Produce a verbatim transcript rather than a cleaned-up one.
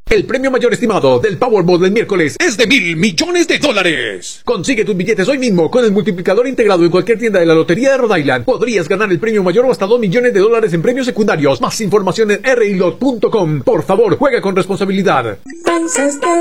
El premio mayor estimado del Powerball del miércoles es de mil millones de dólares. Consigue tus billetes hoy mismo con el multiplicador integrado en cualquier tienda de la Lotería de Rhode Island. Podrías ganar el premio mayor o hasta dos millones de dólares en premios secundarios. Más información en r i lot punto com. Por favor, juega con responsabilidad.